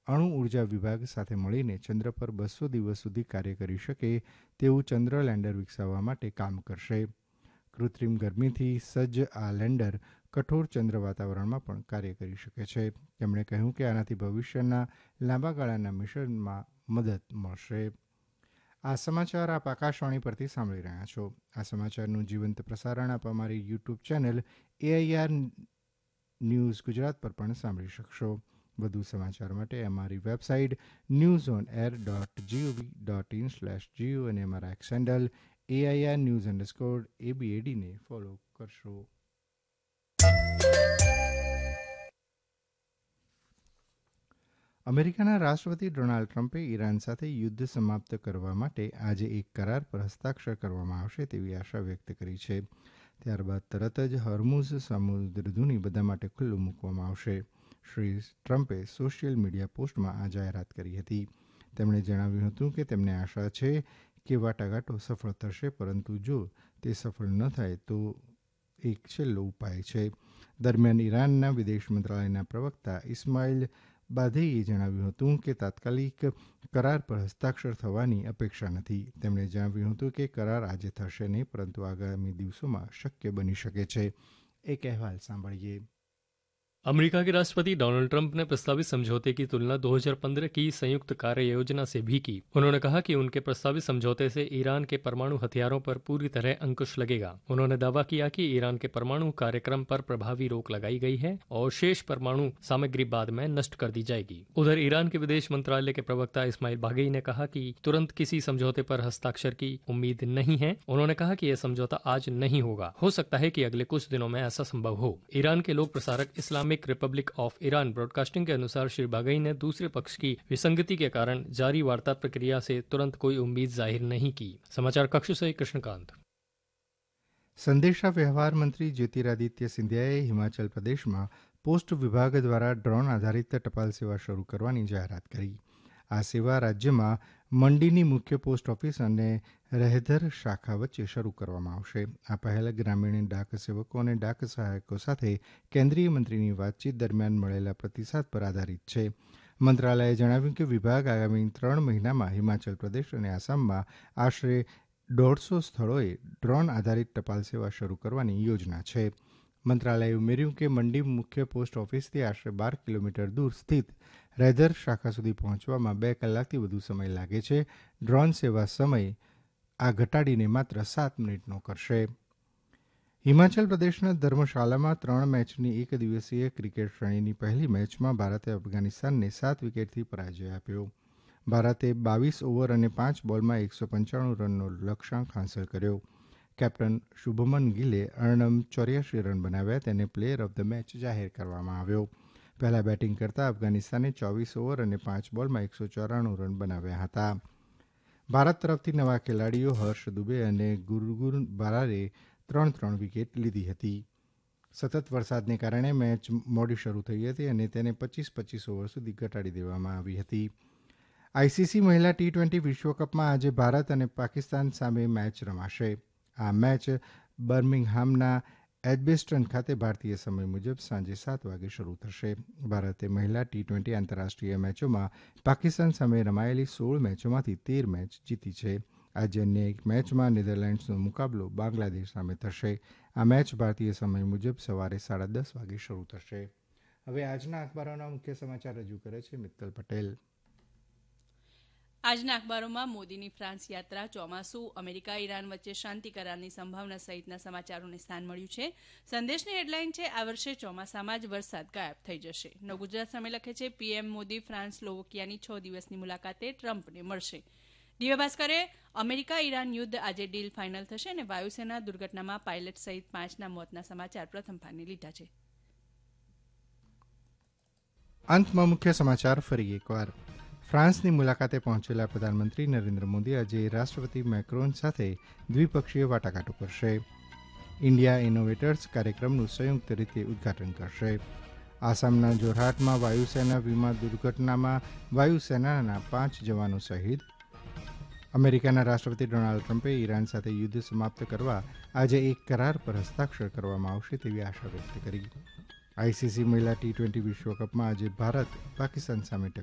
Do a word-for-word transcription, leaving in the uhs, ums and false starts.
અણુ ઉર્જા વિભાગ સાથે મળીને ચંદ્ર પર બસો દિવસ સુધી કાર્ય કરી શકે તેવું ચંદ્ર લેન્ડર વિકસાવવા માટે કામ કરશે. કૃત્રિમ ગરમીથી સજ્જ આ લેન્ડર કઠોર ચંદ્ર વાતાવરણમાં પણ કાર્ય કરી શકે છે. તેમણે કહ્યું કે આનાથી ભવિષ્યના લાંબા ગાળાના મિશનમાં મદદ મળશે. આ સમાચાર આપ આકાશવાણી પરથી સાંભળી રહ્યા છો. આ સમાચારનું જીવંત પ્રસારણ આપ અમારી YouTube channel AIR news Gujarat પર પણ સાંભળી શકશો. વધુ સમાચાર માટે અમારી website news on air dot GOV dot in slash Jio અને અમારા x handle AIR news underscore એબીએડીને follow કરશો. અમેરિકાના રાષ્ટ્રપતિ ડોનાલ્ડ ટ્રમ્પે ઈરાન સાથે યુદ્ધ સમાપ્ત કરવા માટે આજે એક કરાર પર હસ્તાક્ષર કરવામાં આવશે તેવી આશા વ્યક્ત કરી છે. ત્યારબાદ તરત જ હોર્મુઝ સમુદ્રધુની બધા માટે ખુલ્લું મૂકવામાં આવશે. શ્રી ટ્રમ્પે સોશિયલ મીડિયા પોસ્ટમાં આ જાહેરાત કરી હતી. તેમણે જણાવ્યું હતું કે તેમને આશા છે કે વાટાઘાટો સફળ થશે, પરંતુ જો તે સફળ ન થાય તો એક છેલ્લો ઉપાય છે. દરમિયાન ઈરાનના વિદેશ મંત્રાલયના પ્રવક્તા ઇસ્માઇલ બાધેઈએ જણાવ્યું હતું કે તાત્કાલિક કરાર પર હસ્તાક્ષર થવાની અપેક્ષા નથી. તેમણે જણાવ્યું હતું કે કરાર આજે થશે નહીં, પરંતુ આગામી દિવસોમાં શક્ય બની શકે છે. એક અહેવાલ સાંભળીએ. अमेरिका के राष्ट्रपति डोनाल्ड ट्रंप ने प्रस्तावित समझौते की तुलना दो हज़ार पंद्रह की संयुक्त कार्य योजना से भी की. उन्होंने कहा कि उनके प्रस्तावित समझौते से ईरान के परमाणु हथियारों पर पूरी तरह अंकुश लगेगा. उन्होंने दावा किया कि ईरान के परमाणु कार्यक्रम पर प्रभावी रोक लगाई गई है और शेष परमाणु सामग्री बाद में नष्ट कर दी जाएगी. उधर ईरान के विदेश मंत्रालय के प्रवक्ता इस्माइल बाघई ने कहा कि तुरंत किसी समझौते पर हस्ताक्षर की उम्मीद नहीं है. उन्होंने कहा कि यह समझौता आज नहीं होगा. हो सकता है कि अगले कुछ दिनों में ऐसा संभव हो. ईरान के लोक प्रसारक Islamic Republic of Iran broadcasting के अनुसार श्री बाघई ने दूसरे पक्ष की विसंगति के कारण जारी वार्ता प्रक्रिया से तुरंत कोई उम्मीद जाहिर नहीं की. समाचार कक्ष से कृष्णकांत. સંદેશા વ્યવહાર મંત્રી જ્યોતિરાદિત્ય સિંધિયાએ હિમાચલ પ્રદેશમાં પોસ્ટ વિભાગ દ્વારા ડ્રોન આધારિત ટપાલ સેવા શરૂ કરવાની જાહેરાત કરી. આ સેવા રાજ્યમાં મંડીની મુખ્ય પોસ્ટ ઓફિસ અને રહેધર શાખા વચ્ચે શરૂ કરવામાં આવશે. આ પહેલ ગ્રામીણ ડાક સેવકો અને ડાક સહાયકો સાથે કેન્દ્રીય મંત્રીની વાતચીત દરમિયાન મળેલા પ્રતિસાદ પર આધારિત છે. મંત્રાલયે જણાવ્યું કે વિભાગ આગામી ત્રણ મહિનામાં હિમાચલ પ્રદેશ અને આસામમાં આશરે દોઢસો સ્થળોએ ડ્રોન આધારિત ટપાલ સેવા શરૂ કરવાની યોજના છે. મંત્રાલયે ઉમેર્યું કે મંડી મુખ્ય પોસ્ટ ઓફિસથી આશરે બાર કિલોમીટર દૂર સ્થિત રહેધર શાખા સુધી પહોંચવામાં બે કલાકથી વધુ સમય લાગે છે. ડ્રોન સેવા સમય આ ઘટાડીને માત્ર સાત મિનિટનો કરશે. હિમાચલ પ્રદેશના ધર્મશાલામાં ત્રણ મેચની એક દિવસીય ક્રિકેટ શ્રેણીની પહેલી મેચમાં ભારતે અફઘાનિસ્તાનને સાત વિકેટથી પરાજય આપ્યો. ભારતે બાવીસ ઓવર અને પાંચ બોલમાં એકસો પંચાણું રનનો લક્ષ્યાંક હાંસલ કર્યો. કેપ્ટન શુભમન ગિલે અર્ણમ ચોર્યાસી રન બનાવ્યા. તેને પ્લેયર ઓફ ધ મેચ જાહેર કરવામાં આવ્યો. પહેલા બેટિંગ કરતા અફઘાનિસ્તાને ચોવીસ ઓવર અને પાંચ બોલમાં એકસો ચોરાણું રન બનાવ્યા હતા. ભારત તરફથી નવા ખેલાડીઓ હર્ષ દુબે અને ગુરગુન બારારે ત્રણ ત્રણ વિકેટ લીધી હતી. સતત વરસાદને કારણે મેચ મોડી શરૂ થઈ હતી અને તેને પચીસ પચીસ ઓવર સુધી ઘટાડી દેવામાં આવી હતી. આઈસીસી મહિલા ટી ટ્વેન્ટી વિશ્વકપમાં આજે ભારત અને પાકિસ્તાન સામે મેચ રમાશે. આ મેચ બર્મિંગહામના એજબેસ્ટન ખાતે ભારતીય સમય મુજબ સાંજે સાત વાગે શરૂ થશે. ભારતે મહિલા ટી ટ્વેન્ટી આંતરરાષ્ટ્રીય મેચોમાં પાકિસ્તાન સામે રમાયેલી સોળ મેચોમાંથી તેર મેચ જીતી છે. આજે અન્ય એક મેચમાં નેધરલેન્ડ્સનો મુકાબલો બાંગ્લાદેશ સામે થશે. આ મેચ ભારતીય સમય મુજબ સવારે સાડા દસ વાગે શરૂ થશે. હવે આજના અખબારોના મુખ્ય સમાચાર રજૂ કરે છે મિત્તલ પટેલ. આજના અખબારોમાં મોદીની ફ્રાન્સ યાત્રા, ચોમાસું, અમેરિકા ઈરાન વચ્ચે શાંતિ કરારની સંભાવના સહિતના સમાચારોને સ્થાન મળ્યું છે. સંદેશની હેડલાઇન છે, આ વર્ષે ચોમાસામાં જ વરસાદ ગાયબ થઈ જશે. નવગુજરાત સામે લખે છે, પીએમ મોદી ફ્રાન્સ સ્લોવાકિયાની છ દિવસની મુલાકાતે ટ્રમ્પને મળશે. દિવ્ય ભાસ્કરે અમેરિકા ઈરાન યુદ્ધ આજે ડીલ ફાઇનલ થશે અને વાયુસેના દુર્ઘટનામાં પાયલટ સહિત પાંચના મોતના સમાચાર પ્રથમ પાને લીધા છે. અંતમાં મુખ્ય સમાચાર ફરી એકવાર. ફ્રાન્સની મુલાકાતે પહોંચેલા પ્રધાનમંત્રી નરેન્દ્ર મોદી આજે રાષ્ટ્રપતિ મેક્રોન સાથે દ્વિપક્ષીય વાટાઘાટો કરશે. ઇન્ડિયા ઇનોવેટર્સ કાર્યક્રમનું સંયુક્ત રીતે ઉદઘાટન કરશે. આસામના જોરહાટમાં વાયુસેના વિમાન દુર્ઘટનામાં વાયુસેનાના પાંચ જવાનો શહીદ. અમેરિકાના રાષ્ટ્રપતિ ડોનાલ્ડ ટ્રમ્પે ઈરાન સાથે યુદ્ધ સમાપ્ત કરવા આજે એક કરાર પર હસ્તાક્ષર કરવામાં આવશે તેવી આશા વ્યક્ત કરી. આઈસીસી મહિલા ટી ટ્વેન્ટી વિશ્વકપમાં આજે ભારત પાકિસ્તાન સામે